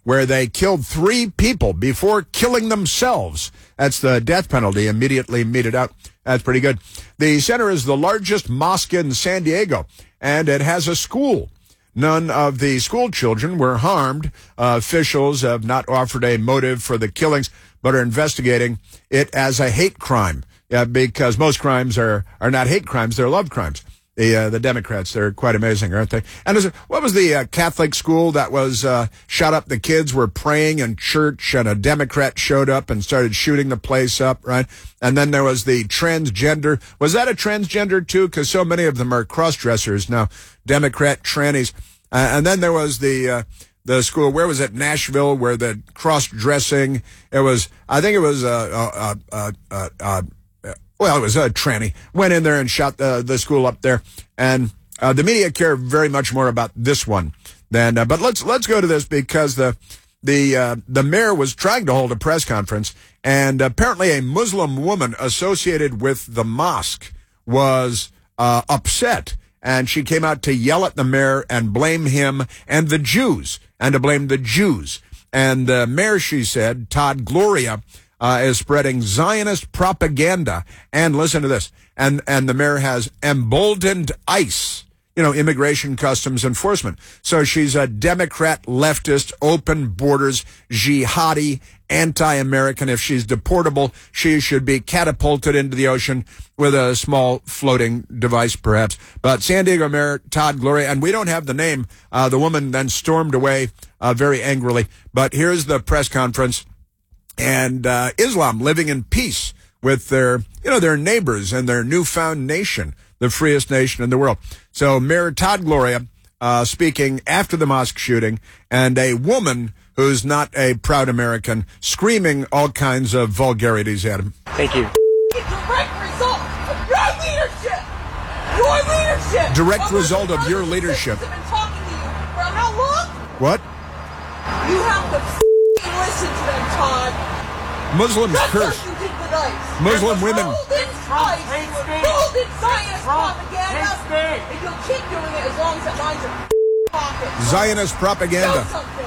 where they killed 3 people before killing themselves. That's the death penalty, immediately meted out. That's pretty good. The center is the largest mosque in San Diego, and it has a school. None of the school children were harmed. Officials have not offered a motive for the killings, but are investigating it as a hate crime, because most crimes are not hate crimes, they're love crimes. The Democrats, they're quite amazing, aren't they? And what was the Catholic school that was shot up? The kids were praying in church, and a Democrat showed up and started shooting the place up, right? And then there was the transgender. Was that a transgender, too? Because so many of them are cross-dressers now, Democrat trannies. And then there was the school, where was it? Nashville, where the cross-dressing, it was a tranny, went in there and shot the school up there. And the media care very much more about this one than, but let's go to this, because the mayor was trying to hold a press conference, and apparently a Muslim woman associated with the mosque was upset, and she came out to yell at the mayor and blame him and the Jews, and to blame the Jews. And the mayor, she said, Todd Gloria, is spreading Zionist propaganda. And listen to this. And the mayor has emboldened ICE, Immigration Customs Enforcement. So she's a Democrat, leftist, open borders, jihadi, anti-American. If she's deportable, she should be catapulted into the ocean with a small floating device, perhaps. But San Diego Mayor Todd Gloria, and we don't have the name, the woman then stormed away very angrily. But here's the press conference. And Islam living in peace with their neighbors and their newfound nation, the freest nation in the world. So Mayor Todd Gloria speaking after the mosque shooting, and a woman who's not a proud American screaming all kinds of vulgarities at him. Thank you. Direct result of your leadership. Your leadership. Direct result of your leadership. I've been talking to you for how long? What? You have to listen to them, Todd. Muslims That's curse. what you did with ICE. Muslim women. Golden Zionist propaganda. And you'll keep doing it as long as it lines your pockets. Zionist propaganda. Know something.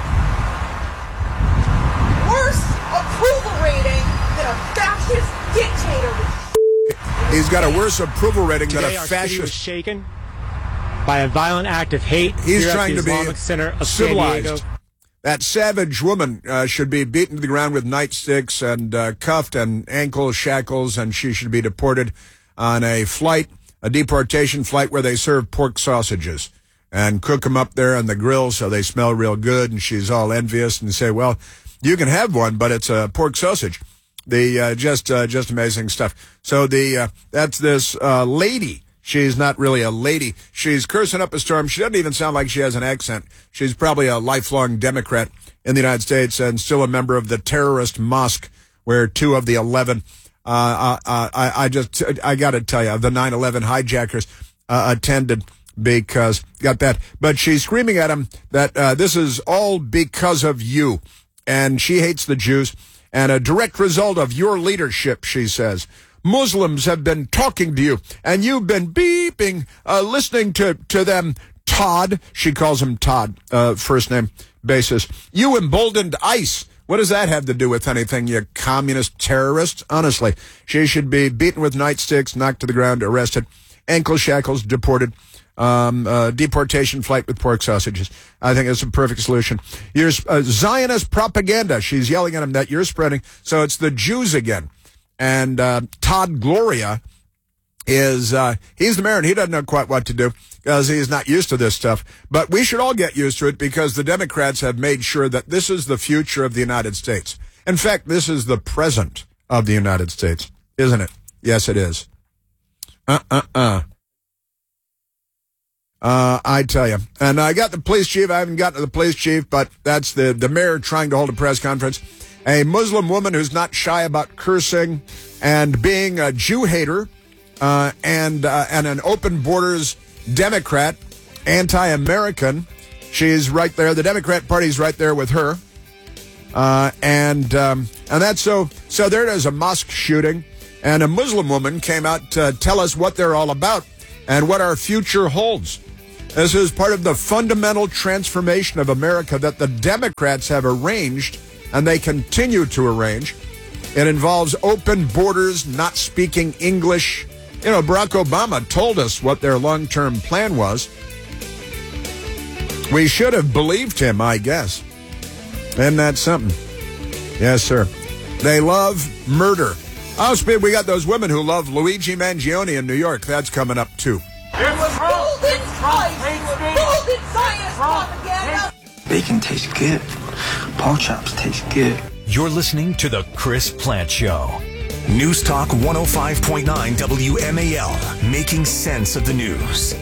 Worse approval rating than a fascist dictator. He's got a worse approval rating than a Today, our city was fascist. shaken by a violent act of hate. He's here at trying the to be Islamic Center of San Diego. civilized. That savage woman should be beaten to the ground with nightsticks and cuffed and ankle shackles, and she should be deported on a deportation flight where they serve pork sausages and cook them up there on the grill so they smell real good, and she's all envious and say, well, you can have one, but it's a pork sausage. Just amazing stuff. So that's this lady. She's not really a lady. She's cursing up a storm. She doesn't even sound like she has an accent. She's probably a lifelong Democrat in the United States and still a member of the terrorist mosque where 2 of the 11, I got to tell you, the 9/11 hijackers attended, because got that. But she's screaming at him that this is all because of you. And she hates the Jews. And a direct result of your leadership, she says. Muslims have been talking to you, and you've been beeping, listening to them. Todd, she calls him Todd, first name basis. You emboldened ICE. What does that have to do with anything, you communist terrorist? Honestly, she should be beaten with nightsticks, knocked to the ground, arrested, ankle shackles, deported, deportation flight with pork sausages. I think it's a perfect solution. You're Zionist propaganda. She's yelling at him that you're spreading. So it's the Jews again. And Todd Gloria is he's the mayor, and he doesn't know quite what to do because he's not used to this stuff. But we should all get used to it, because the Democrats have made sure that this is the future of the United States. In fact, this is the present of the United States, isn't it? Yes, it is. I tell you. And I got the police chief. I haven't gotten to the police chief, but that's the mayor trying to hold a press conference. A Muslim woman who's not shy about cursing and being a Jew hater, and an open borders Democrat, anti-American. She's right there. The Democrat Party's right there with her. And that's so there it is, a mosque shooting, and a Muslim woman came out to tell us what they're all about and what our future holds. This is part of the fundamental transformation of America that the Democrats have arranged, and they continue to arrange. It involves open borders, not speaking English. You know, Barack Obama told us what their long-term plan was. We should have believed him, I guess. Isn't that something? Yes, sir. They love murder. Oh, we got those women who love Luigi Mangione in New York. That's coming up, too. Golden science propaganda. Bacon tastes good. Pork chops taste good. You're listening to The Chris Plante Show. News Talk 105.9 WMAL, making sense of the news.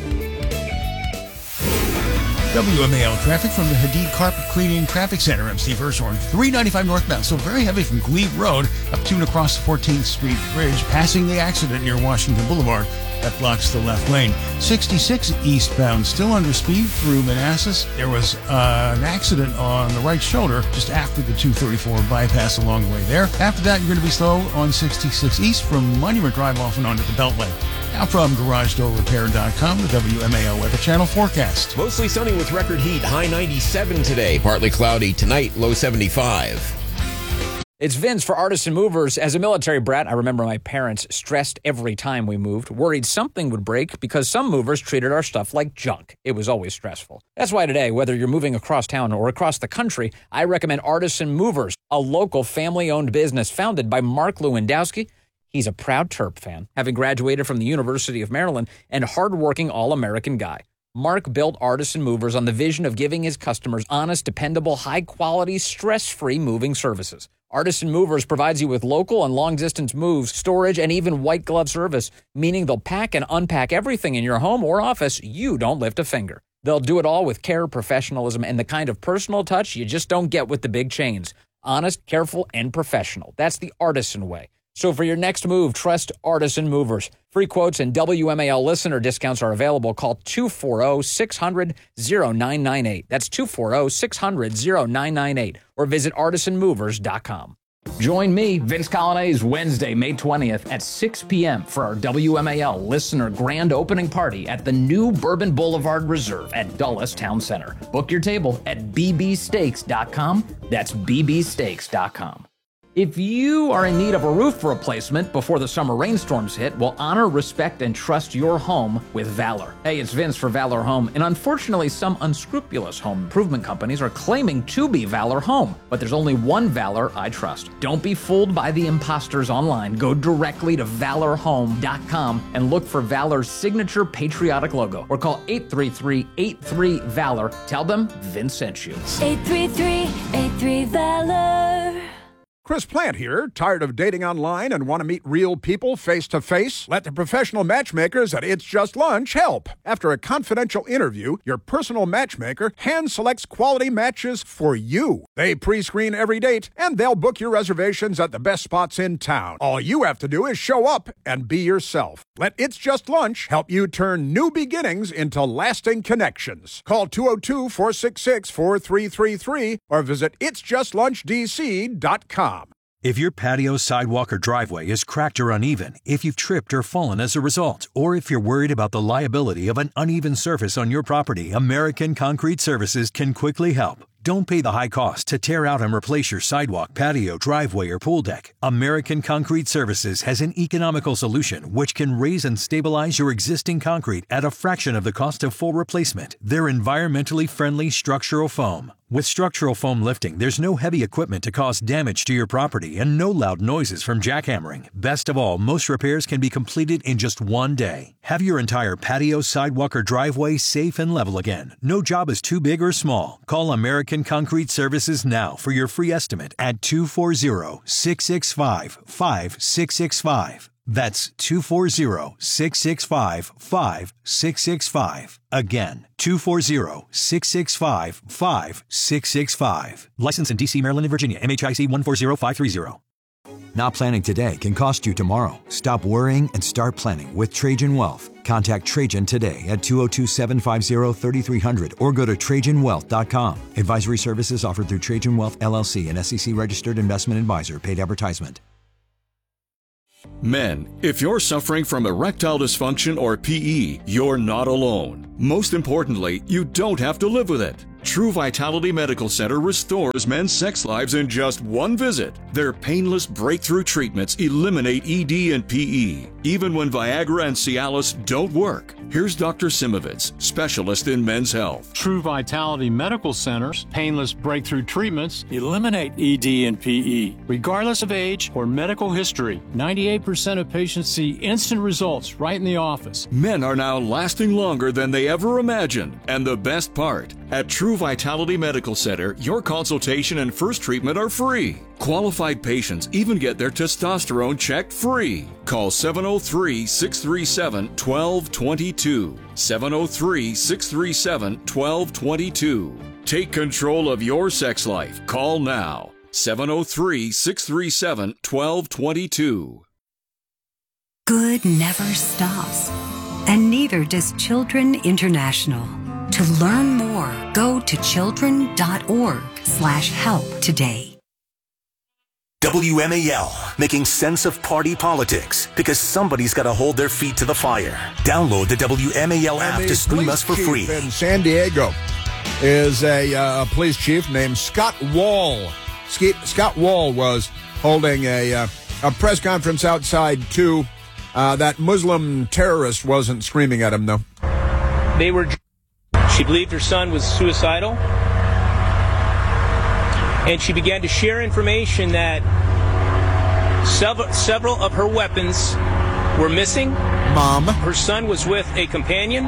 WMAL traffic from the Hadid Carpet Cleaning Traffic Center. I'm Steve Hirshhorn. 395 northbound, so very heavy from Glebe Road up to and across the 14th Street Bridge, passing the accident near Washington Boulevard. That blocks the left lane. 66 eastbound, still under speed through Manassas. There was an accident on the right shoulder just after the 234 bypass along the way there. After that, you're going to be slow on 66 east from Monument Drive off and onto the Beltway. Now from GarageDoorRepair.com, the WMAL Weather Channel forecast. Mostly sunny with record heat, high 97 today. Partly cloudy tonight, low 75. It's Vince for Artisan Movers. As a military brat, I remember my parents stressed every time we moved, worried something would break because some movers treated our stuff like junk. It was always stressful. That's why today, whether you're moving across town or across the country, I recommend Artisan Movers, a local family-owned business founded by Mark Lewandowski. He's a proud Terp fan, having graduated from the University of Maryland, and hardworking all-American guy. Mark built Artisan Movers on the vision of giving his customers honest, dependable, high-quality, stress-free moving services. Artisan Movers provides you with local and long-distance moves, storage, and even white glove service, meaning they'll pack and unpack everything in your home or office. You don't lift a finger. They'll do it all with care, professionalism, and the kind of personal touch you just don't get with the big chains. Honest, careful, and professional. That's the Artisan way. So for your next move, trust Artisan Movers. Free quotes and WMAL listener discounts are available. Call 240-600-0998. That's 240-600-0998. Or visit artisanmovers.com. Join me, Vince Colonnese, Wednesday, May 20th at 6 p.m. for our WMAL listener grand opening party at the new Bourbon Boulevard Reserve at Dulles Town Center. Book your table at bbsteaks.com. That's bbsteaks.com. If you are in need of a roof replacement before the summer rainstorms hit, well, honor, respect, and trust your home with Valor. Hey, it's Vince for Valor Home, and unfortunately, some unscrupulous home improvement companies are claiming to be Valor Home, but there's only one Valor I trust. Don't be fooled by the imposters online. Go directly to valorhome.com and look for Valor's signature patriotic logo, or call 833-83-VALOR. Tell them Vince sent you. 833-83-VALOR. Chris Plante here. Tired of dating online and want to meet real people face-to-face? Let the professional matchmakers at It's Just Lunch help. After a confidential interview, your personal matchmaker hand-selects quality matches for you. They pre-screen every date, and they'll book your reservations at the best spots in town. All you have to do is show up and be yourself. Let It's Just Lunch help you turn new beginnings into lasting connections. Call 202-466-4333 or visit itsjustlunchdc.com. If your patio, sidewalk, or driveway is cracked or uneven, if you've tripped or fallen as a result, or if you're worried about the liability of an uneven surface on your property, American Concrete Services can quickly help. Don't pay the high cost to tear out and replace your sidewalk, patio, driveway, or pool deck. American Concrete Services has an economical solution which can raise and stabilize your existing concrete at a fraction of the cost of full replacement. They're environmentally friendly structural foam. With structural foam lifting, there's no heavy equipment to cause damage to your property and no loud noises from jackhammering. Best of all, most repairs can be completed in just one day. Have your entire patio, sidewalk, or driveway safe and level again. No job is too big or small. Call American Concrete Services now for your free estimate at 240-665-5665. That's 240-665-5665. Again, 240-665-5665. Licensed in D.C., Maryland, and Virginia. MHIC 140530. Not planning today can cost you tomorrow. Stop worrying and start planning with Trajan Wealth. Contact Trajan today at 202-750-3300 or go to TrajanWealth.com. Advisory services offered through Trajan Wealth, LLC, an SEC-registered investment advisor. Paid advertisement. Men, if you're suffering from erectile dysfunction or PE, you're not alone. Most importantly, you don't have to live with it. True Vitality Medical Center restores men's sex lives in just one visit. Their painless breakthrough treatments eliminate ED and PE, even when Viagra and Cialis don't work. Here's Dr. Simovitz, specialist in men's health. True Vitality Medical Center's painless breakthrough treatments eliminate ED and PE. Regardless of age or medical history, 98% of patients see instant results right in the office. Men are now lasting longer than they ever imagined. And the best part, at True Vitality Medical Center, your consultation and first treatment are free. Qualified patients even get their testosterone checked free. Call 703-637-1222. 703-637-1222. Take control of your sex life. Call now. 703-637-1222. Good never stops, and neither does Children International. To learn more, go to children.org/help today. WMAL, making sense of party politics, because somebody's got to hold their feet to the fire. Download the WMAL app to stream us for free. In San Diego is a police chief named Scott Wall. Scott Wall was holding a press conference outside, too. That Muslim terrorist wasn't screaming at him, though. She believed her son was suicidal, and she began to share information that several of her weapons were missing. Mom. Her son was with a companion,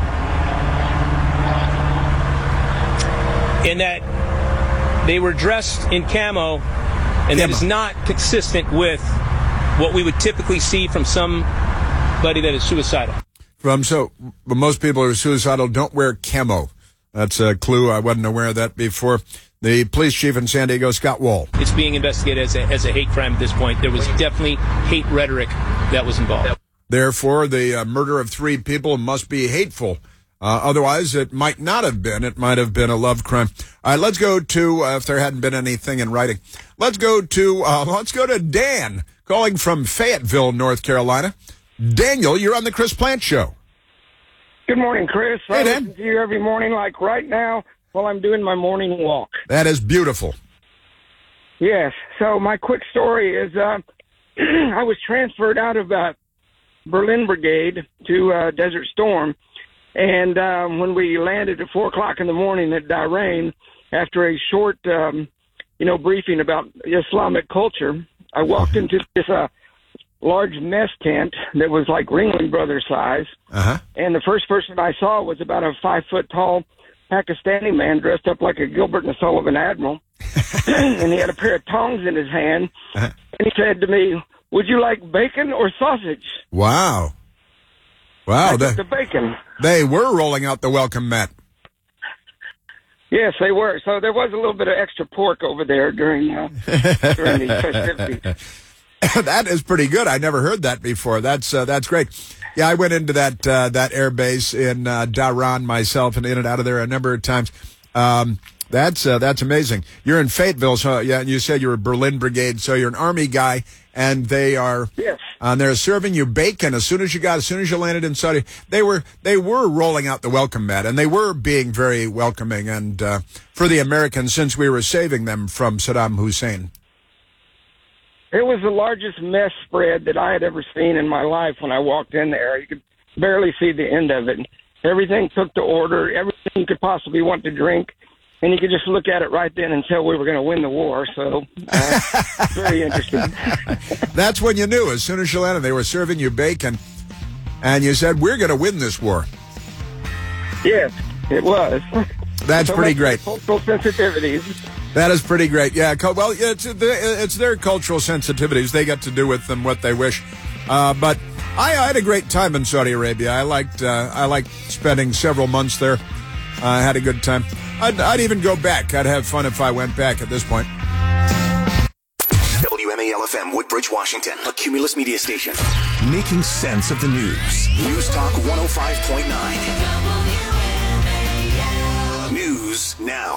and that they were dressed in camo, and that is not consistent with what we would typically see from somebody that is suicidal. But most people who are suicidal don't wear camo. That's a clue. I wasn't aware of that before. The police chief in San Diego, Scott Wall. It's being investigated as a hate crime at this point. There was definitely hate rhetoric that was involved. Therefore, the murder of 3 people must be hateful. Otherwise, it might not have been. It might have been a love crime. All right, let's go to, if there hadn't been anything in writing, let's go to Dan, calling from Fayetteville, North Carolina. Daniel, you're on the Chris Plant Show. Good morning, Chris. Hey, Dan. I listen to you every morning, like right now, while I'm doing my morning walk. That is beautiful. Yes. So my quick story is I was transferred out of Berlin Brigade to Desert Storm, and when we landed at 4 o'clock in the morning at Bahrain, after a short, briefing about Islamic culture, I walked into this large mess tent that was like Ringling Brothers size. And the first person I saw was about a 5-foot-tall Pakistani man dressed up like a Gilbert and Sullivan admiral. And he had a pair of tongs in his hand. And he said to me, "Would you like bacon or sausage?" Wow. I took the bacon. They were rolling out the welcome mat. Yes, they were. So there was a little bit of extra pork over there during the festivities. That is pretty good. I never heard that before. That's great. Yeah, I went into that air base in Dhahran myself and in and out of there a number of times. That's amazing. You're in Fayetteville, so yeah, and you said you were Berlin Brigade, so you're an Army guy, and they are they're serving you bacon as soon as you landed in Saudi. They were rolling out the welcome mat, and they were being very welcoming and for the Americans, since we were saving them from Saddam Hussein. It was the largest mess spread that I had ever seen in my life when I walked in there. You could barely see the end of it. Everything took to order, everything you could possibly want to drink, and you could just look at it right then and tell we were going to win the war. So, very interesting. That's when you knew. As soon as you landed, they were serving you bacon, and you said, "We're going to win this war." Yes, it was. That's so pretty great. Cultural sensitivities. That is pretty great. Yeah, well, it's their cultural sensitivities. They get to do with them what they wish. But I had a great time in Saudi Arabia. I liked spending several months there. I had a good time. I'd even go back. I'd have fun if I went back at this point. WMAL-FM, Woodbridge, Washington, a Cumulus media station. Making sense of the news. News Talk 105.9. News now.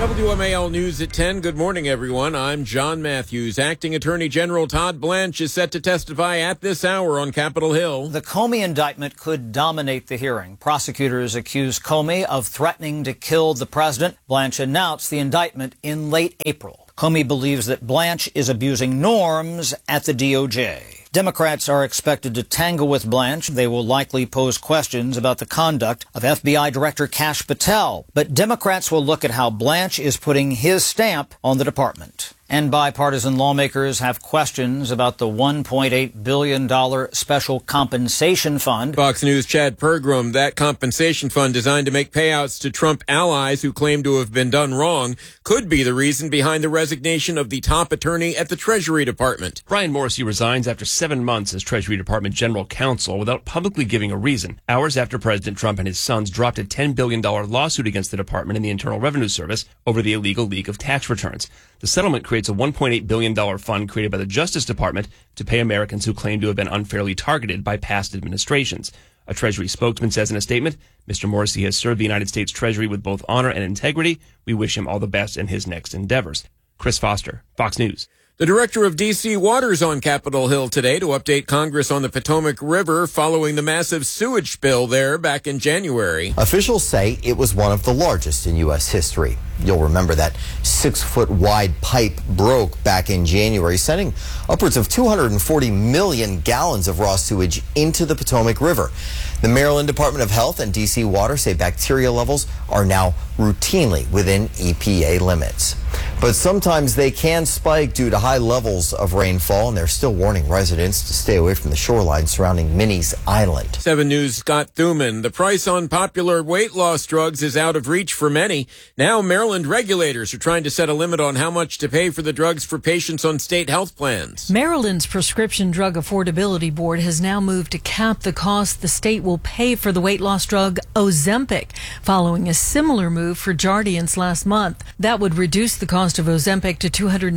WMAL News at 10. Good morning, everyone. I'm John Matthews. Acting Attorney General Todd Blanche is set to testify at this hour on Capitol Hill. The Comey indictment could dominate the hearing. Prosecutors accuse Comey of threatening to kill the president. Blanche announced the indictment in late April. Comey believes that Blanche is abusing norms at the DOJ. Democrats are expected to tangle with Blanche. They will likely pose questions about the conduct of FBI Director Kash Patel. But Democrats will look at how Blanche is putting his stamp on the department. And bipartisan lawmakers have questions about the $1.8 billion special compensation fund. Fox News' Chad Pergram, that compensation fund designed to make payouts to Trump allies who claim to have been done wrong could be the reason behind the resignation of the top attorney at the Treasury Department. Brian Morrissey resigns after 7 months as Treasury Department General Counsel without publicly giving a reason, hours after President Trump and his sons dropped a $10 billion lawsuit against the department and the Internal Revenue Service over the illegal leak of tax returns. The settlement creates a $1.8 billion fund created by the Justice Department to pay Americans who claim to have been unfairly targeted by past administrations. A Treasury spokesman says in a statement, Mr. Morrissey has served the United States Treasury with both honor and integrity. We wish him all the best in his next endeavors. Chris Foster, Fox News. The director of D.C. Water is on Capitol Hill today to update Congress on the Potomac River following the massive sewage spill there back in January. Officials say it was one of the largest in U.S. history. You'll remember that 6-foot wide pipe broke back in January, sending upwards of 240 million gallons of raw sewage into the Potomac River. The Maryland Department of Health and D.C. Water say bacteria levels are now routinely within EPA limits. But sometimes they can spike due to high levels of rainfall, and they're still warning residents to stay away from the shoreline surrounding Minnie's Island. 7 News' Scott Thuman. The price on popular weight loss drugs is out of reach for many. Now Maryland regulators are trying to set a limit on how much to pay for the drugs for patients on state health plans. Maryland's Prescription Drug Affordability Board has now moved to cap the cost the state will pay for the weight loss drug Ozempic, following a similar move for Jardiance last month. That would reduce the cost of Ozempic to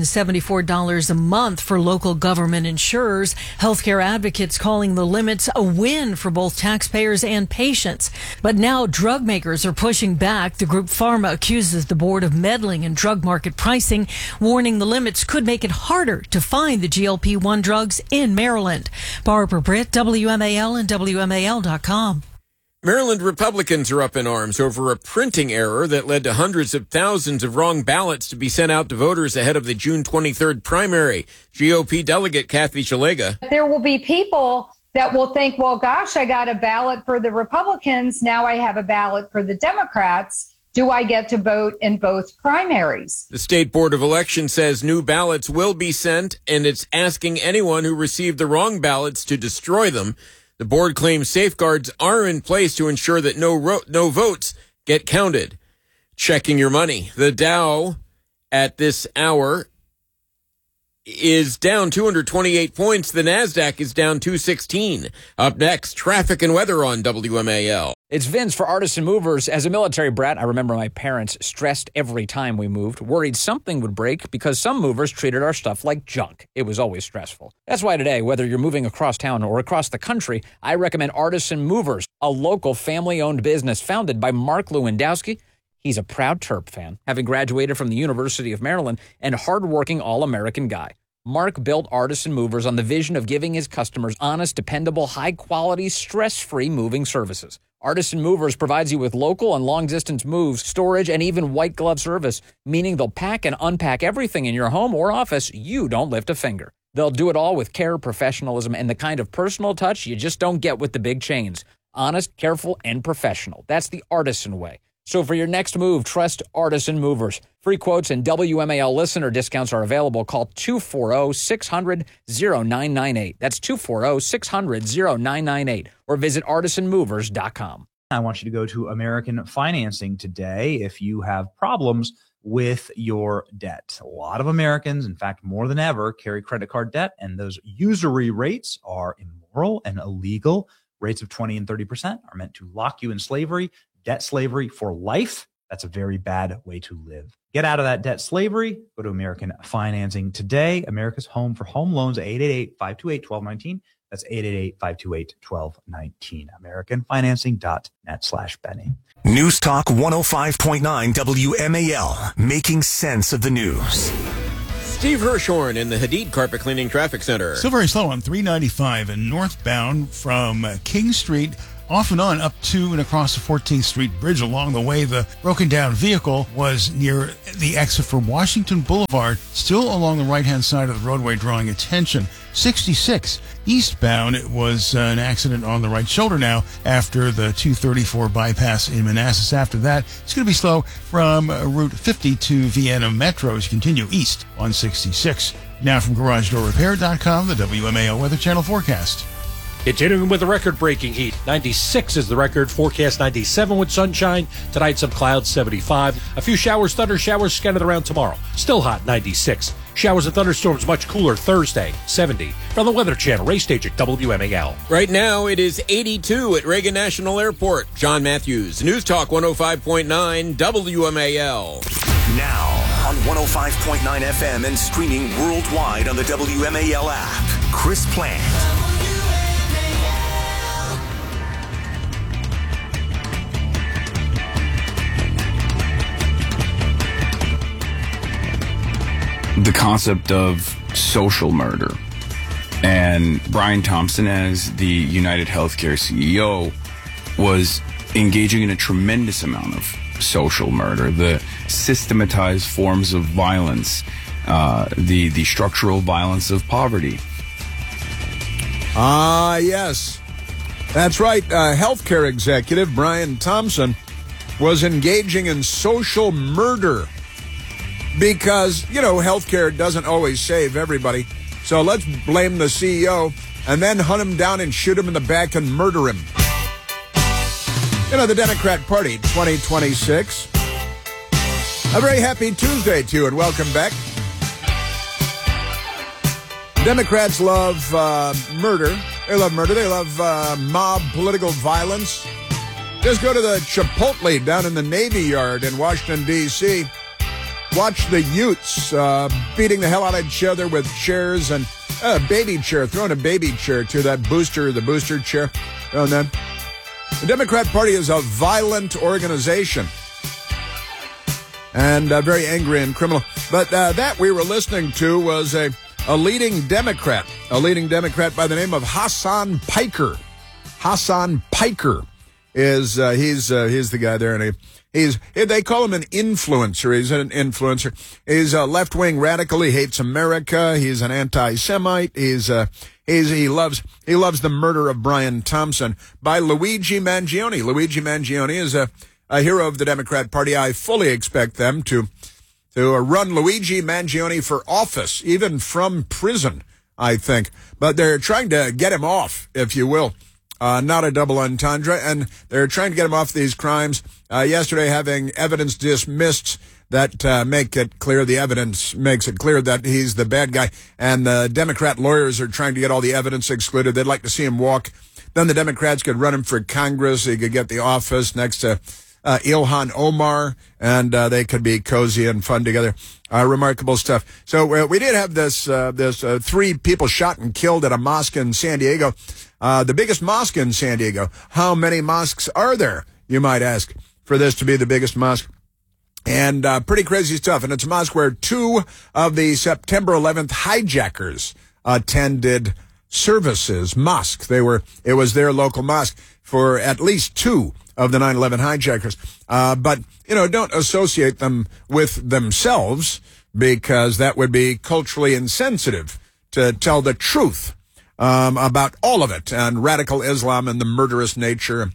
$274 a month for local government insurers. Healthcare advocates calling the limits a win for both taxpayers and patients. But now drug makers are pushing back. The group Pharma accuses the board of meddling in drug market pricing, warning the limits could make it harder to find the GLP-1 drugs in Maryland. Barbara Britt, WMAL and WMAL.com. Maryland Republicans are up in arms over a printing error that led to hundreds of thousands of wrong ballots to be sent out to voters ahead of the June 23rd primary. GOP delegate Kathy Shalega. There will be people that will think, well, gosh, I got a ballot for the Republicans. Now I have a ballot for the Democrats. Do I get to vote in both primaries? The State Board of Elections says new ballots will be sent, and it's asking anyone who received the wrong ballots to destroy them. The board claims safeguards are in place to ensure that no votes get counted. Checking your money. The Dow at this hour is down 228 points. The NASDAQ is down 216. Up next, traffic and weather on WMAL. It's Vince for Artisan Movers. As a military brat, I remember my parents stressed every time we moved, worried something would break because some movers treated our stuff like junk. It was always stressful. That's why today, whether you're moving across town or across the country, I recommend Artisan Movers, a local family-owned business founded by Mark Lewandowski. He's a proud Terp fan, having graduated from the University of Maryland, and hardworking all-American guy. Mark built Artisan Movers on the vision of giving his customers honest, dependable, high-quality, stress-free moving services. Artisan Movers provides you with local and long-distance moves, storage, and even white glove service, meaning they'll pack and unpack everything in your home or office. You don't lift a finger. They'll do it all with care, professionalism, and the kind of personal touch you just don't get with the big chains. Honest, careful, and professional. That's the Artisan way. So for your next move, trust Artisan Movers. Free quotes and WMAL listener discounts are available. Call 240-600-0998. That's 240-600-0998. Or visit artisanmovers.com. I want you to go to American Financing today if you have problems with your debt. A lot of Americans, in fact, more than ever, carry credit card debt, and those usury rates are immoral and illegal. Rates of 20 and 30% are meant to lock you in slavery. Debt slavery for life. That's a very bad way to live. Get out of that debt slavery. Go to American Financing today. America's home for home loans, 888-528-1219. That's 888-528-1219. AmericanFinancing.net/Benny. News Talk 105.9 WMAL, making sense of the news. Steve Hirshhorn in the Hadid Carpet Cleaning Traffic Center. Still very slow on 395 and northbound from King Street off and on up to and across the 14th Street Bridge. Along the way, the broken down vehicle was near the exit for Washington Boulevard, still along the right-hand side of the roadway, drawing attention. 66 eastbound, it was an accident on the right shoulder now after the 234 bypass in Manassas. After that, it's going to be slow from Route 50 to Vienna Metro as you continue east on 66. Now from GarageDoorRepair.com, the WMAL Weather Channel forecast. Continuing with the record-breaking heat. 96 is the record. Forecast 97 with sunshine. Tonight, some clouds, 75. A few showers, thunder showers scattered around tomorrow. Still hot, 96. Showers and thunderstorms much cooler Thursday, 70. From the Weather Channel, Ray Stage at WMAL. Right now, it is 82 at Reagan National Airport. John Matthews, News Talk 105.9 WMAL. Now, on 105.9 FM and streaming worldwide on the WMAL app, Chris Plant. The concept of social murder. And Brian Thompson, as the United Healthcare CEO, was engaging in a tremendous amount of social murder, the systematized forms of violence, the structural violence of poverty. Yes. That's right. Healthcare executive Brian Thompson was engaging in social murder. Because, healthcare doesn't always save everybody. So let's blame the CEO and then hunt him down and shoot him in the back and murder him. The Democrat Party 2026. A very happy Tuesday to you and welcome back. Democrats love murder. They love murder. They love mob political violence. Just go to the Chipotle down in the Navy Yard in Washington, D.C., watch the Utes beating the hell out of each other with chairs and a baby chair, throwing a baby chair to the booster chair. The Democrat Party is a violent organization and very angry and criminal. But that we were listening to was a leading Democrat by the name of Hassan Piker. Hassan Piker is he's the guy there, and they call him an influencer. He's an influencer. He's a left-wing radical. He hates America. He's an anti-Semite. He loves the murder of Brian Thompson by Luigi Mangione. Luigi Mangione is a hero of the Democrat Party. I fully expect them to run Luigi Mangione for office, even from prison, I think. But they're trying to get him off, if you will. Not a double entendre, and they're trying to get him off these crimes. Yesterday, having evidence dismissed that make it clear, the evidence makes it clear that he's the bad guy, and the Democrat lawyers are trying to get all the evidence excluded. They'd like to see him walk. Then the Democrats could run him for Congress. He could get the office next to Ilhan Omar, and they could be cozy and fun together. Remarkable stuff. So we did have this 3 people shot and killed at a mosque in San Diego. The biggest mosque in San Diego. How many mosques are there, you might ask, for this to be the biggest mosque? And pretty crazy stuff. And it's a mosque where 2 of the September 11th hijackers attended services. Mosque. It was their local mosque for at least 2 of the 9/11 hijackers. But, don't associate them with themselves, because that would be culturally insensitive to tell the truth about all of it, and radical Islam and the murderous nature.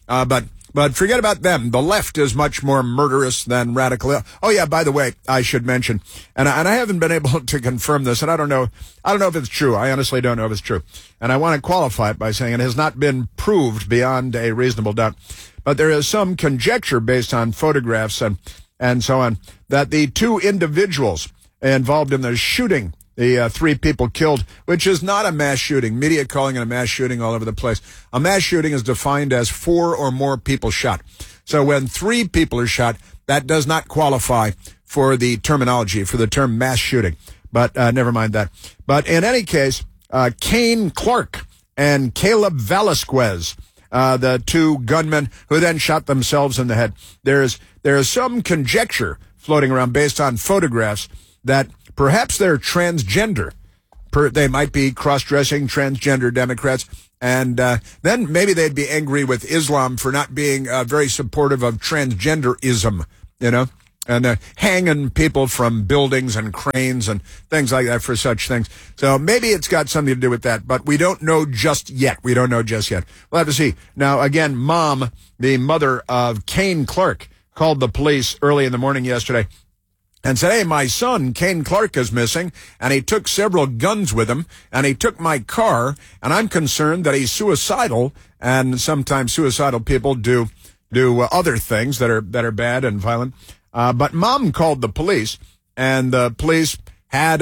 But forget about them. The left is much more murderous than radical. Oh yeah, by the way, I should mention, and I haven't been able to confirm this, and I don't know if it's true. I honestly don't know if it's true, and I want to qualify it by saying it has not been proved beyond a reasonable doubt. But there is some conjecture based on photographs and so on that the 2 individuals involved in the shooting, the 3 people killed, which is not a mass shooting. Media calling it a mass shooting all over the place. A mass shooting is defined as 4 or more people shot. So when 3 people are shot, that does not qualify for the terminology, for the term mass shooting. But never mind that. But in any case, Kane Clark and Caleb Velasquez, the two gunmen who then shot themselves in the head. There is some conjecture floating around based on photographs that perhaps they're transgender. They might be cross-dressing transgender Democrats. And then maybe they'd be angry with Islam for not being very supportive of transgenderism, and hanging people from buildings and cranes and things like that for such things. So maybe it's got something to do with that, but we don't know just yet. We'll have to see. Now, again, Mom, the mother of Kane Clark, called the police early in the morning yesterday and said, hey, my son, Kane Clark, is missing, and he took several guns with him, and he took my car, and I'm concerned that he's suicidal, and sometimes suicidal people do other things that are bad and violent. But Mom called the police, and the police had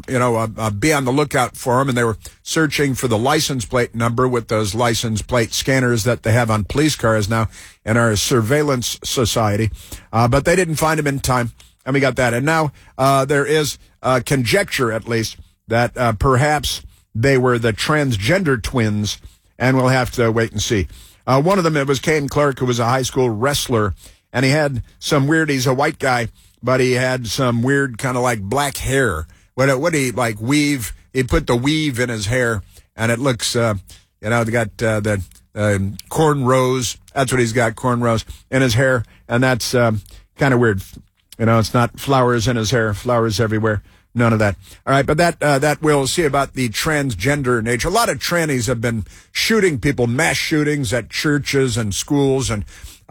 be on the lookout for him, and they were searching for the license plate number with those license plate scanners that they have on police cars now in our surveillance society. But they didn't find him in time. And we got that. And now there is conjecture, at least, that perhaps they were the transgender twins, and we'll have to wait and see. One of them, it was Kane Clark, who was a high school wrestler, and he had some weird, he's a white guy, but he had some weird kind of like black hair. What did he, like, weave? He put the weave in his hair, and it looks, they got the cornrows. That's what he's got, cornrows in his hair, and that's kind of weird. It's not flowers in his hair, flowers everywhere. None of that. All right, but that we'll see about the transgender nature. A lot of trannies have been shooting people, mass shootings at churches and schools and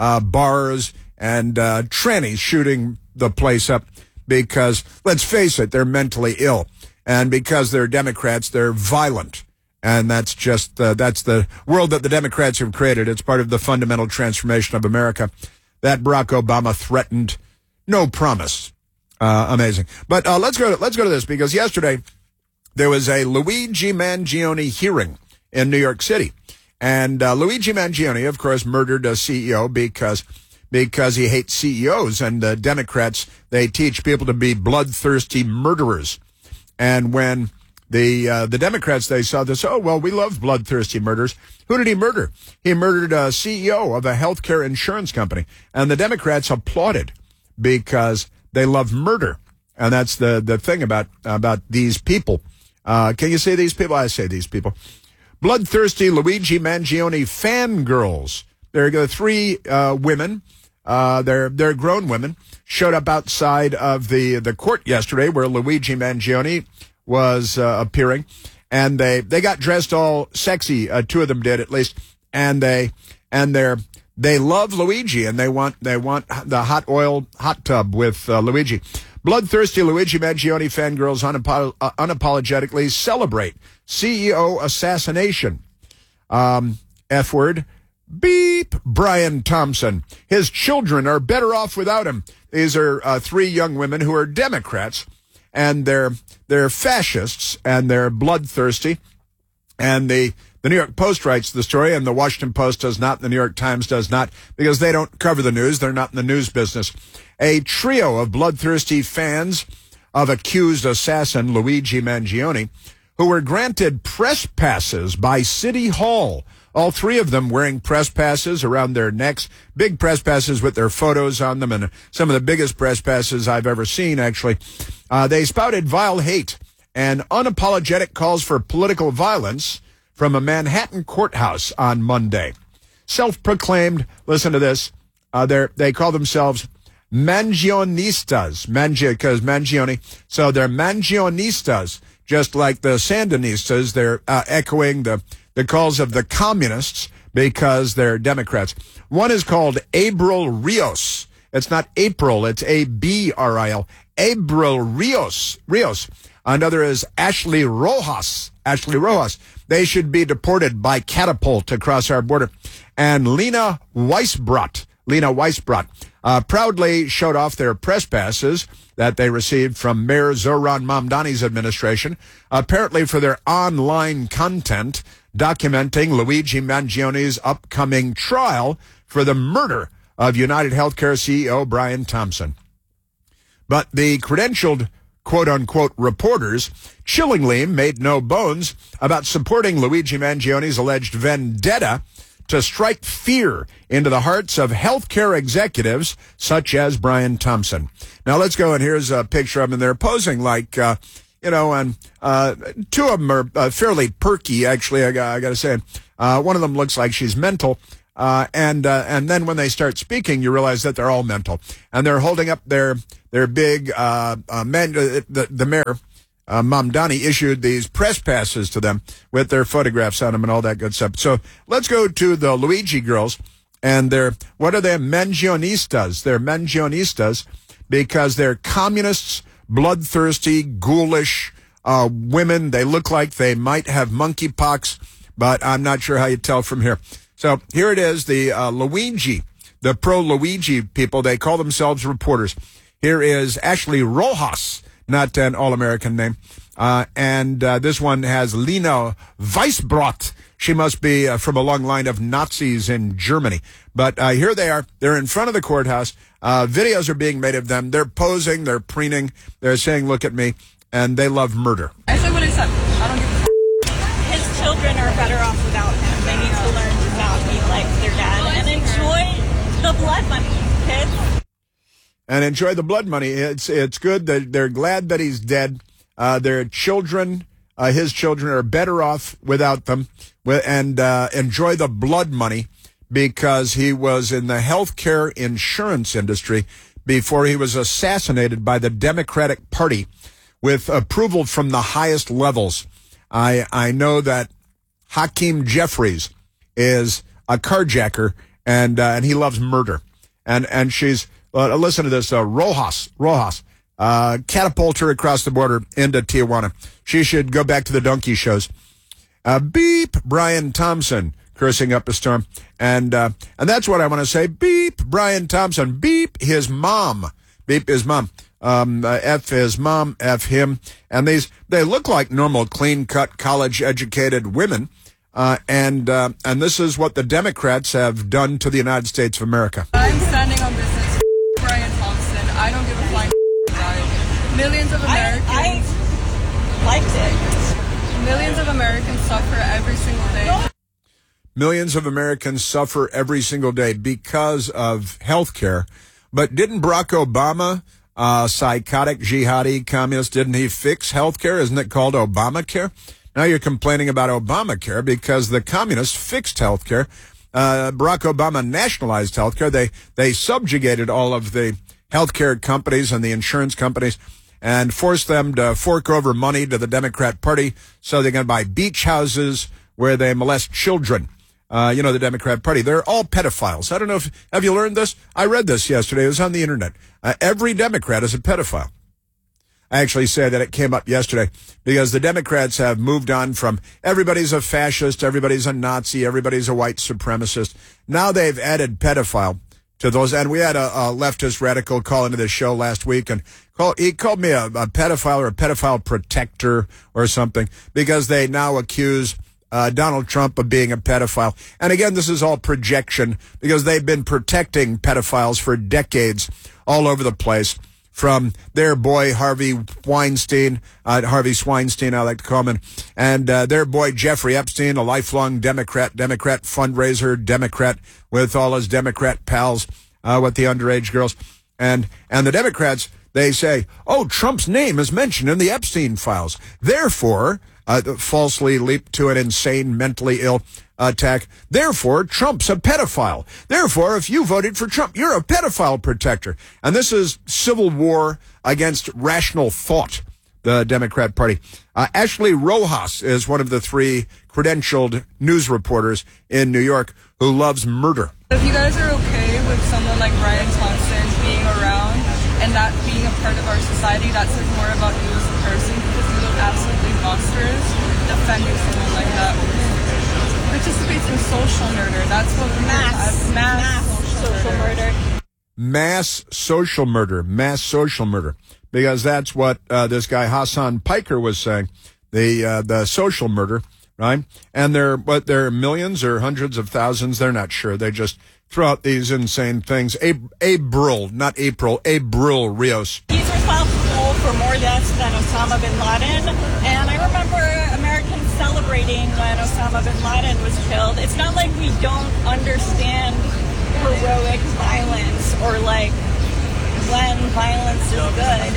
bars, and trannies shooting the place up because, let's face it, they're mentally ill. And because they're Democrats, they're violent. And that's just, that's the world that the Democrats have created. It's part of the fundamental transformation of America that Barack Obama threatened. No promise. Amazing. But let's go to this, because yesterday there was a Luigi Mangione hearing in New York City. And Luigi Mangione, of course, murdered a CEO because he hates CEOs. And the Democrats, they teach people to be bloodthirsty murderers. And when the Democrats, they saw this, oh, well, we love bloodthirsty murderers. Who did he murder? He murdered a CEO of a healthcare insurance company. And the Democrats applauded, because they love murder. And that's the thing about these people. Can you say these people? I say these people. Bloodthirsty Luigi Mangione fangirls. There are three women. They're grown women. Showed up outside of the court yesterday where Luigi Mangione was appearing. And they got dressed all sexy. Two of them did, at least. And they love Luigi, and they want the hot tub with Luigi. Bloodthirsty Luigi Mangione fangirls unapologetically celebrate CEO assassination. F word. Beep. Brian Thompson. His children are better off without him. These are three young women who are Democrats, and they're fascists, and they're bloodthirsty, and the New York Post writes the story, and the Washington Post does not, the New York Times does not, because they don't cover the news. They're not in the news business. A trio of bloodthirsty fans of accused assassin Luigi Mangione, who were granted press passes by City Hall. All three of them wearing press passes around their necks, big press passes with their photos on them, and some of the biggest press passes I've ever seen, actually. They spouted vile hate and unapologetic calls for political violence from a Manhattan courthouse on Monday. Self-proclaimed, listen to this, they call themselves Mangionistas, because Mangione, so they're Mangionistas, just like the Sandinistas. They're echoing the calls of the communists because they're Democrats. One is called Abril Rios. It's not April, it's A-B-R-I-L. Abril Rios. Another is Ashley Rojas. They should be deported by catapult across our border. And Lena Weisbrot proudly showed off their press passes that they received from Mayor Zohran Mamdani's administration, apparently for their online content documenting Luigi Mangione's upcoming trial for the murder of United Healthcare CEO Brian Thompson. But the credentialed quote-unquote reporters, chillingly made no bones about supporting Luigi Mangioni's alleged vendetta to strike fear into the hearts of healthcare executives such as Brian Thompson. Now let's go, and here's a picture of them. They're posing like, and two of them are fairly perky, actually, I got to say. One of them looks like she's mental. And then when they start speaking, you realize that they're all mental. And they're holding up their big, the mayor, Mamdani, issued these press passes to them with their photographs on them and all that good stuff. So let's go to the Luigi girls. And what are they? Mangionistas. They're Mangionistas because they're communists, bloodthirsty, ghoulish women. They look like they might have monkeypox, but I'm not sure how you tell from here. So here it is, the Luigi, the pro-Luigi people. They call themselves reporters. Here is Ashley Rojas, not an all-American name. And this one has Lena Weisbrot. She must be from a long line of Nazis in Germany. But here they are. They're in front of the courthouse. Videos are being made of them. They're posing. They're preening. They're saying, look at me. And they love murder. I say what I said. I don't give a His children are better off without him. They need to learn to not be like their dad and enjoy the blood money, kids. And enjoy the blood money. It's good that they're glad that he's dead. Their children, his children, are better off without them, and enjoy the blood money because he was in the healthcare insurance industry before he was assassinated by the Democratic Party with approval from the highest levels. I know that Hakeem Jeffries is a carjacker, and he loves murder. And she's, listen to this, Rojas, catapult her across the border into Tijuana. She should go back to the donkey shows. Beep, Brian Thompson, cursing up a storm. And that's what I want to say. Beep, Brian Thompson. Beep, his mom. Beep, his mom. F his mom, F him. And they look like normal, clean-cut, college-educated women. And this is what the Democrats have done to the United States of America. I'm standing on business. Brian Thompson. I don't give a flying about. Millions of Americans. I liked it. Millions of Americans suffer every single day. Millions of Americans suffer every single day because of health care. But didn't Barack Obama, psychotic, jihadi, communist, didn't he fix health care? Isn't it called Obamacare? Now you're complaining about Obamacare because the communists fixed health care. Barack Obama nationalized health care. They subjugated all of the healthcare companies and the insurance companies and forced them to fork over money to the Democrat Party so they can buy beach houses where they molest children. The Democrat Party. They're all pedophiles. I don't know have you learned this? I read this yesterday. It was on the internet. Every Democrat is a pedophile. I actually say that it came up yesterday because the Democrats have moved on from everybody's a fascist, everybody's a Nazi, everybody's a white supremacist. Now they've added pedophile to those. And we had a leftist radical call into this show last week, and he called me a pedophile or a pedophile protector or something because they now accuse Donald Trump of being a pedophile. And again, this is all projection because they've been protecting pedophiles for decades all over the place. From their boy Harvey Weinstein, Harvey Swinestein, I like to call him, and their boy Jeffrey Epstein, a lifelong Democrat fundraiser, Democrat with all his Democrat pals, with the underage girls. And the Democrats, they say, oh, Trump's name is mentioned in the Epstein files. Therefore, falsely leap to an insane, mentally ill attack. Therefore, Trump's a pedophile. Therefore, if you voted for Trump, you're a pedophile protector. And this is civil war against rational thought, the Democrat Party. Ashley Rojas is one of the 3 credentialed news reporters in New York who loves murder. If you guys are okay with someone like Brian Thompson being around and not being a part of our society, that says more about you as a person because you look absolutely monstrous defending someone like that who participates in social murder. That's what mass social murder. Mass social murder. Because that's what this guy Hassan Piker was saying. The social murder, right? And they're millions or hundreds of thousands. They're not sure. They just throw out these insane things. Abril Rios. He's responsible for more deaths than Osama bin Laden. And I remember Americans celebrating when Osama bin Laden was killed. It's not like we don't understand heroic violence or like when violence is good.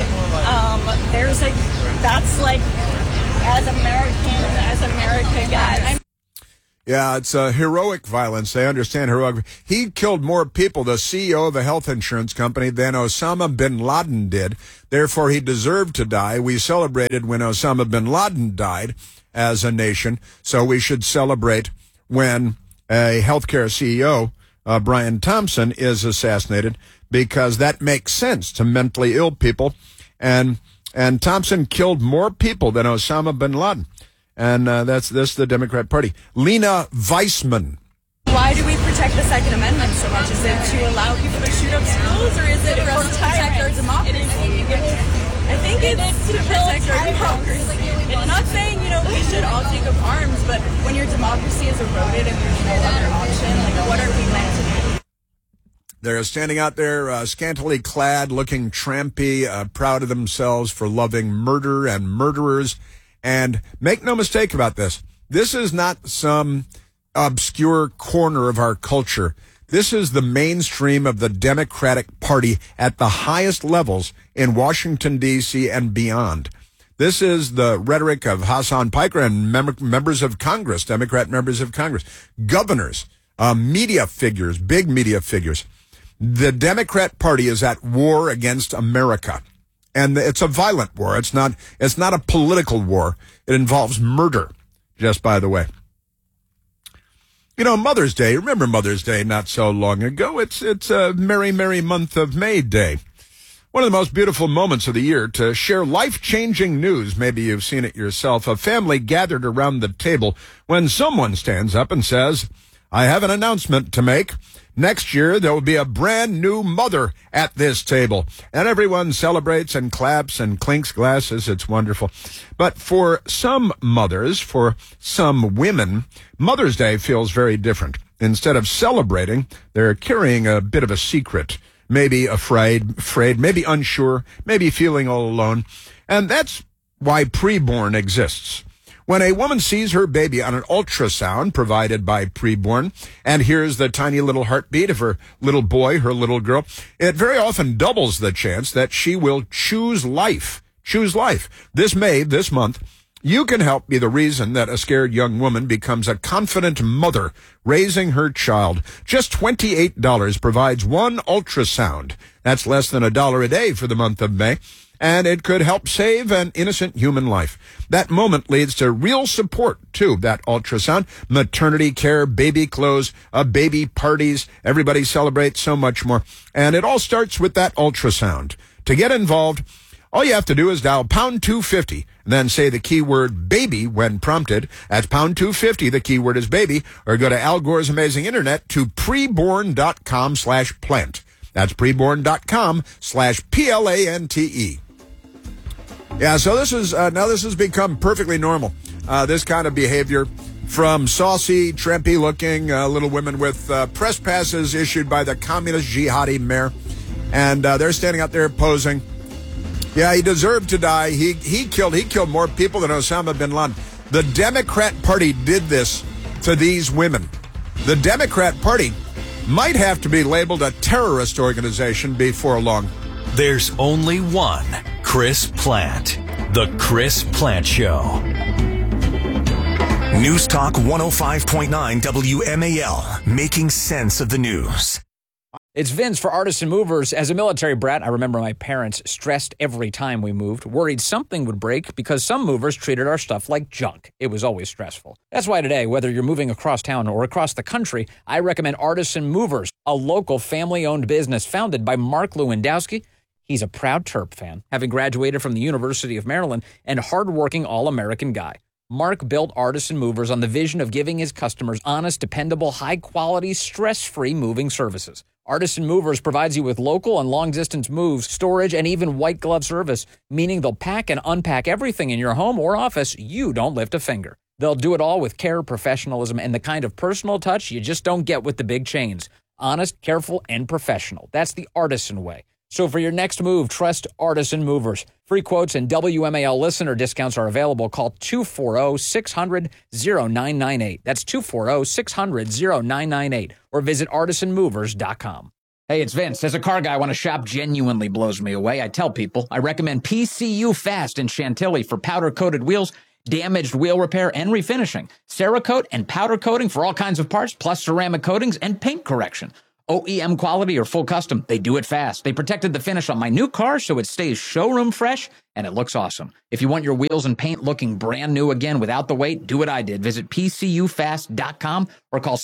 That's like, as America got. Yeah, it's heroic violence. They understand heroic. He killed more people, the CEO of a health insurance company, than Osama bin Laden did. Therefore, he deserved to die. We celebrated when Osama bin Laden died as a nation. So we should celebrate when a healthcare CEO, Brian Thompson, is assassinated, because that makes sense to mentally ill people. And Thompson killed more people than Osama bin Laden. And that's the Democrat Party. Lena Weissman. Why do we protect the Second Amendment so much? Is it to allow people to shoot up schools, or is it for us to protect our democracy? I think it's to protect our democracy. It's not saying, we should all take up arms, but when your democracy is eroded and there's no other option, like, what are we meant to do? They're standing out there scantily clad, looking trampy, proud of themselves for loving murder and murderers. And make no mistake about this. This is not some obscure corner of our culture. This is the mainstream of the Democratic Party at the highest levels in Washington, D.C. and beyond. This is the rhetoric of Hassan Piker and members of Congress, Democrat members of Congress, governors, media figures, big media figures. The Democrat Party is at war against America. And it's a violent war. It's not a political war. It involves murder, just by the way. Mother's Day. Remember Mother's Day not so long ago? It's a merry, merry month of May Day. One of the most beautiful moments of the year to share life-changing news. Maybe you've seen it yourself. A family gathered around the table when someone stands up and says, I have an announcement to make. Next year, there will be a brand new mother at this table. And everyone celebrates and claps and clinks glasses. It's wonderful. But for some mothers, for some women, Mother's Day feels very different. Instead of celebrating, they're carrying a bit of a secret. Maybe afraid, maybe unsure, maybe feeling all alone. And that's why Preborn exists. When a woman sees her baby on an ultrasound provided by Preborn and hears the tiny little heartbeat of her little boy, her little girl, it very often doubles the chance that she will choose life. Choose life. This May, this month, you can help be the reason that a scared young woman becomes a confident mother raising her child. Just $28 provides one ultrasound. That's less than $1 a day for the month of May. And it could help save an innocent human life. That moment leads to real support, too, that ultrasound. Maternity care, baby clothes, baby parties. Everybody celebrates so much more. And it all starts with that ultrasound. To get involved, all you have to do is dial pound 250 and then say the keyword baby when prompted. That's pound 250. The keyword is baby. Or go to Al Gore's Amazing Internet to preborn.com/plant. That's preborn.com/PLANTE. Yeah, so this has become perfectly normal. This kind of behavior from saucy, trampy-looking little women with press passes issued by the communist jihadi mayor, and they're standing out there posing. Yeah, he deserved to die. He killed more people than Osama bin Laden. The Democrat Party did this to these women. The Democrat Party might have to be labeled a terrorist organization before long. There's only one Chris Plant. The Chris Plant Show. News Talk 105.9 WMAL. Making sense of the news. It's Vince for Artisan Movers. As a military brat, I remember my parents stressed every time we moved, worried something would break because some movers treated our stuff like junk. It was always stressful. That's why today, whether you're moving across town or across the country, I recommend Artisan Movers, a local family-owned business founded by Mark Lewandowski. He's a proud Terp fan, having graduated from the University of Maryland, and hardworking all-American guy. Mark built Artisan Movers on the vision of giving his customers honest, dependable, high-quality, stress-free moving services. Artisan Movers provides you with local and long-distance moves, storage, and even white glove service, meaning they'll pack and unpack everything in your home or office. You don't lift a finger. They'll do it all with care, professionalism, and the kind of personal touch you just don't get with the big chains. Honest, careful, and professional. That's the Artisan way. So for your next move, trust Artisan Movers. Free quotes and WMAL listener discounts are available. Call 240-600-0998. That's 240-600-0998. Or visit artisanmovers.com. Hey, it's Vince. As a car guy, when a shop genuinely blows me away, I tell people I recommend PCU Fast in Chantilly for powder-coated wheels, damaged wheel repair, and refinishing. Cerakote and powder coating for all kinds of parts, plus ceramic coatings and paint correction. OEM quality or full custom, they do it fast. They protected the finish on my new car so it stays showroom fresh and it looks awesome. If you want your wheels and paint looking brand new again without the wait, do what I did. Visit PCUfast.com or call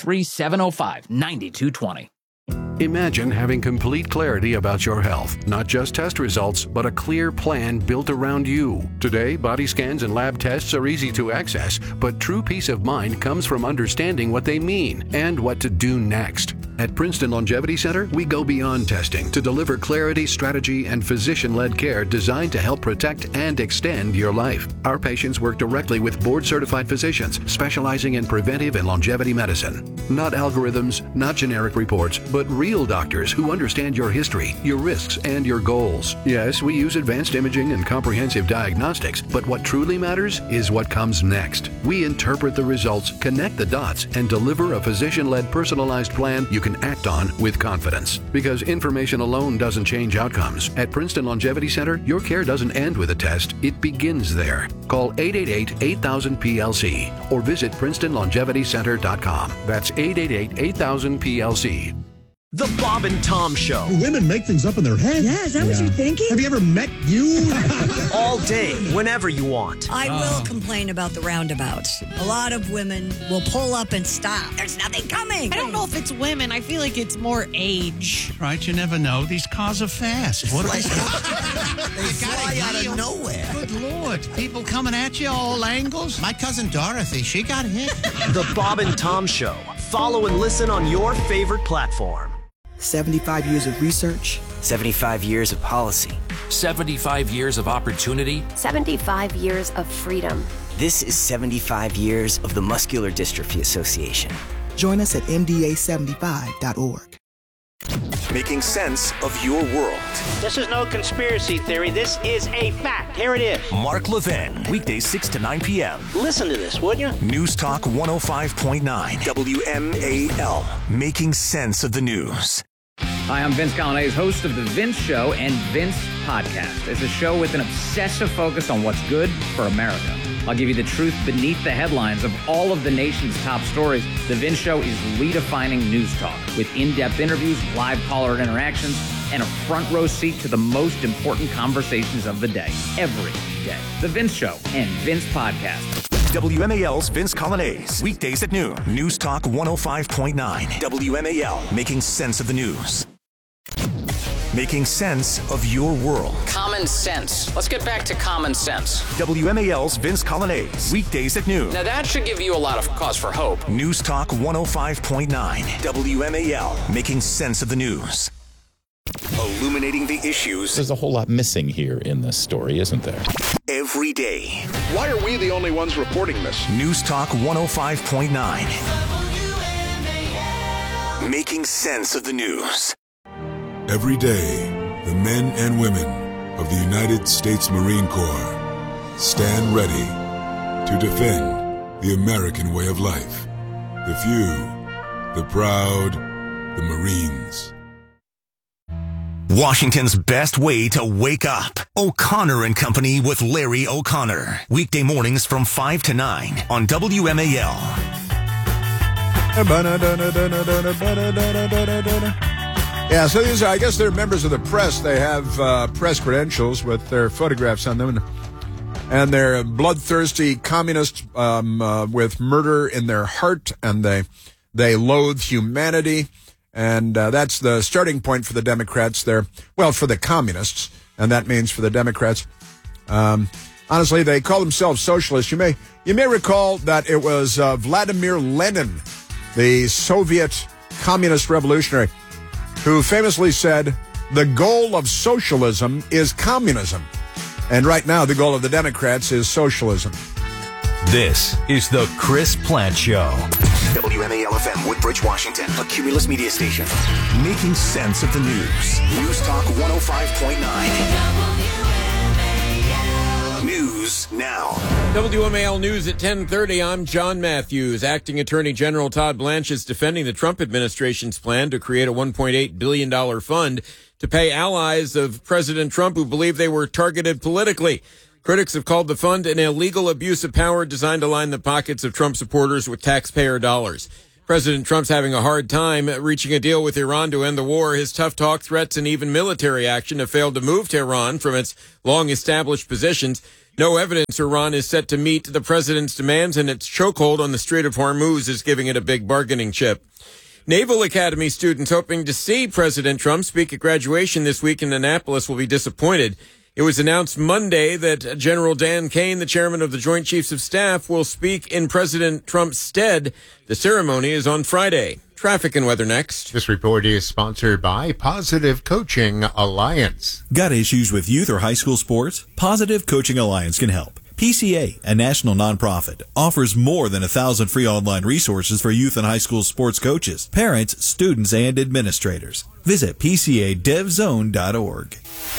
703-705-9220. Imagine having complete clarity about your health, not just test results, but a clear plan built around you. Today, body scans and lab tests are easy to access, but true peace of mind comes from understanding what they mean and what to do next. At Princeton Longevity Center, we go beyond testing to deliver clarity, strategy, and physician-led care designed to help protect and extend your life. Our patients work directly with board-certified physicians specializing in preventive and longevity medicine. Not algorithms, not generic reports, but real doctors who understand your history, your risks, and your goals. Yes, we use advanced imaging and comprehensive diagnostics, but what truly matters is what comes next. We interpret the results, connect the dots, and deliver a physician-led personalized plan you can act on with confidence. Because information alone doesn't change outcomes. At Princeton Longevity Center, your care doesn't end with a test. It begins there. Call 888-8000-PLC or visit PrincetonLongevityCenter.com. That's 888-8000-PLC. The Bob and Tom Show. Women make things up in their head. Yeah, is that what you're thinking? Have you ever met you? All day, whenever you want. I will complain about the roundabouts. A lot of women will pull up and stop. There's nothing coming. I don't know if it's women. I feel like it's more age. Right, you never know. These cars are fast. What are they? They fly out of nowhere. Good Lord. People coming at you all angles. My cousin Dorothy, she got hit. The Bob and Tom Show. Follow and listen on your favorite platform. 75 years of research. 75 years of policy. 75 years of opportunity. 75 years of freedom. This is 75 years of the Muscular Dystrophy Association. Join us at MDA75.org. Making sense of your world. This is no conspiracy theory. This is a fact. Here it is. Mark Levin, weekdays 6 to 9 p.m. Listen to this, would you? News Talk 105.9 WMAL. Making sense of the news. Hi, I'm Vince Colonnese, host of The Vince Show and Vince Podcast. It's a show with an obsessive focus on what's good for America. I'll give you the truth beneath the headlines of all of the nation's top stories. The Vince Show is redefining news talk with in-depth interviews, live caller interactions, and a front row seat to the most important conversations of the day, every day. The Vince Show and Vince Podcast. WMAL's Vince Colonnese, weekdays at noon. News Talk 105.9 WMAL, making sense of the news. Making sense of your world. Common sense. Let's get back to common sense. WMAL's Vince Colonnese, weekdays at noon. Now that should give you a lot of cause for hope. News Talk 105.9 WMAL, making sense of the news. Illuminating the issues. There's a whole lot missing here in this story, isn't there? Every day. Why are we the only ones reporting this? News Talk 105.9. Making sense of the news. Every day, the men and women of the United States Marine Corps stand ready to defend the American way of life. The few, the proud, the Marines. Washington's best way to wake up. O'Connor and Company with Larry O'Connor. Weekday mornings from 5 to 9 on WMAL. Yeah, so these are, I guess they're members of the press. They have press credentials with their photographs on them. And they're bloodthirsty communists with murder in their heart, and they loathe humanity. And that's the starting point for the Democrats there. Well, for the communists, and that means for the Democrats. Honestly, they call themselves socialists. You may recall that it was Vladimir Lenin, the Soviet communist revolutionary, who famously said, "The goal of socialism is communism." And right now, the goal of the Democrats is socialism. This is the Chris Plante Show. WMAL-FM, Woodbridge, Washington, a Cumulus media station. Making sense of the news. News Talk 105.9. News now. WMAL News at 10:30. I'm John Matthews. Acting Attorney General Todd Blanche is defending the Trump administration's plan to create a $1.8 billion fund to pay allies of President Trump who believe they were targeted politically. Critics have called the fund an illegal abuse of power designed to line the pockets of Trump supporters with taxpayer dollars. President Trump's having a hard time reaching a deal with Iran to end the war. His tough talk, threats, and even military action have failed to move Tehran from its long-established positions. No evidence Iran is set to meet the president's demands, and its chokehold on the Strait of Hormuz is giving it a big bargaining chip. Naval Academy students hoping to see President Trump speak at graduation this week in Annapolis will be disappointed. It was announced Monday that General Dan Kane, the chairman of the Joint Chiefs of Staff, will speak in President Trump's stead. The ceremony is on Friday. Traffic and weather next. This report is sponsored by Positive Coaching Alliance. Got issues with youth or high school sports? Positive Coaching Alliance can help. PCA, a national nonprofit, offers more than 1,000 free online resources for youth and high school sports coaches, parents, students, and administrators. Visit PCADevZone.org.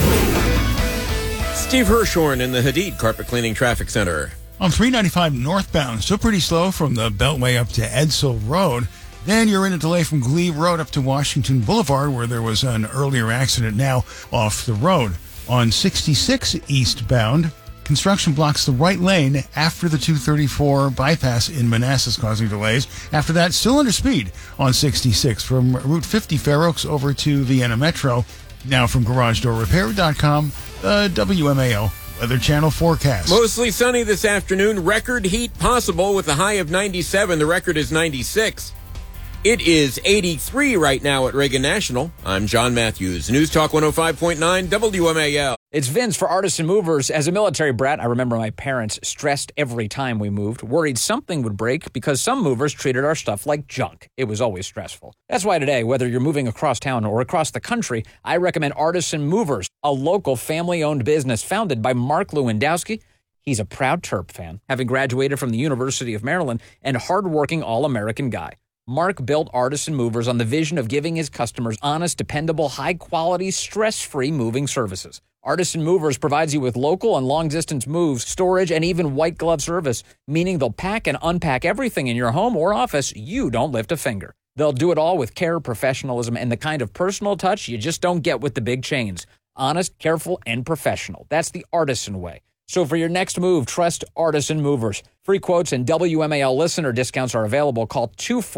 Steve Hirshhorn in the Hadid Carpet Cleaning Traffic Center. On 395 northbound, still pretty slow from the Beltway up to Edsall Road. Then you're in a delay from Glebe Road up to Washington Boulevard, where there was an earlier accident now off the road. On 66 eastbound, construction blocks the right lane after the 234 bypass in Manassas, causing delays. After that, still under speed on 66 from Route 50 Fair Oaks over to Vienna Metro. Now from GarageDoorRepair.com, the WMAL Weather Channel forecast. Mostly sunny this afternoon. Record heat possible with a high of 97. The record is 96. It is 83 right now at Reagan National. I'm John Matthews. News Talk 105.9 WMAL. It's Vince for Artisan Movers. As a military brat, I remember my parents stressed every time we moved, worried something would break because some movers treated our stuff like junk. It was always stressful. That's why today, whether you're moving across town or across the country, I recommend Artisan Movers, a local family-owned business founded by Mark Lewandowski. He's a proud Terp fan, having graduated from the University of Maryland, and hardworking all-American guy. Mark built Artisan Movers on the vision of giving his customers honest, dependable, high-quality, stress-free moving services. Artisan Movers provides you with local and long-distance moves, storage, and even white glove service, meaning they'll pack and unpack everything in your home or office. You don't lift a finger. They'll do it all with care, professionalism, and the kind of personal touch you just don't get with the big chains. Honest, careful, and professional. That's the Artisan way. So for your next move, trust Artisan Movers. Free quotes and WMAL listener discounts are available. Call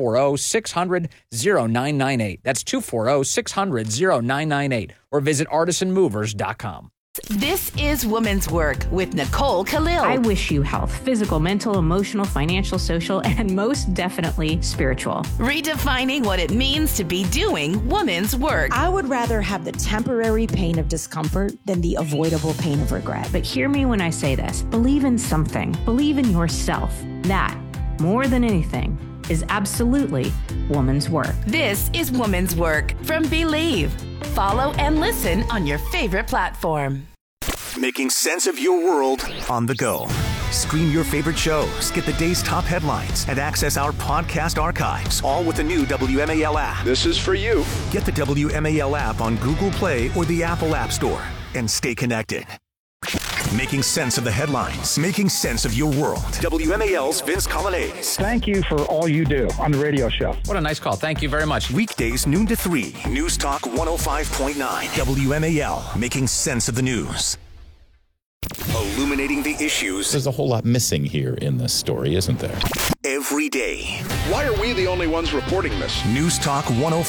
240-600-0998. That's 240-600-0998. Or visit artisanmovers.com. This is Woman's Work with Nicole Khalil. I wish you health, physical, mental, emotional, financial, social, and most definitely spiritual. Redefining what it means to be doing woman's work. I would rather have the temporary pain of discomfort than the avoidable pain of regret. But hear me when I say this. Believe in something. Believe in yourself. That, more than anything, is absolutely woman's work. This is Woman's Work from Believe. Follow and listen on your favorite platform. Making sense of your world on the go. Stream your favorite shows, get the day's top headlines, and access our podcast archives, all with the new WMAL app. This is for you. Get the WMAL app on Google Play or the Apple App Store and stay connected. Making sense of the headlines, making sense of your world. WMAL's Vince Colonnese. Thank you for all you do on the radio show. What a nice call. Thank you very much. Weekdays noon to 3. News Talk 105.9. WMAL, making sense of the news. Illuminating the issues. There's a whole lot missing here in this story, isn't there? Every day. Why are we the only ones reporting this? News Talk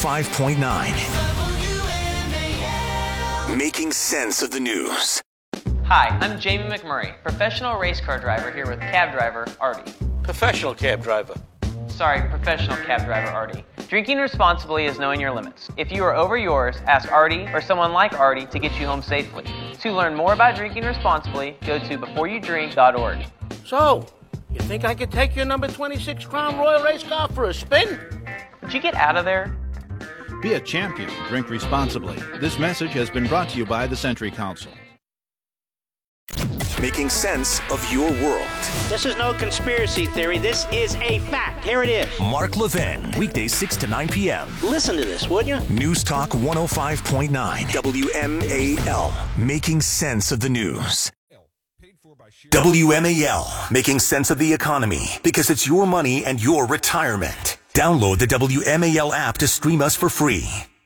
105.9. Making sense of the news. Hi, I'm Jamie McMurray, professional race car driver here with cab driver Artie. Professional cab driver. Sorry, professional cab driver Artie. Drinking responsibly is knowing your limits. If you are over yours, ask Artie or someone like Artie to get you home safely. To learn more about drinking responsibly, go to beforeyoudrink.org. So, you think I could take your number 26 Crown Royal race car for a spin? Would you get out of there? Be a champion. Drink responsibly. This message has been brought to you by the Century Council. making sense of your world. This is no conspiracy theory. This is a fact. Here it is. Mark Levin, weekdays 6 to 9 p.m. Listen to this, would you? News Talk 105.9 WMAL, making sense of the news. WMAL, making sense of the economy, because it's your money and your retirement. Download the WMAL app to stream us for free.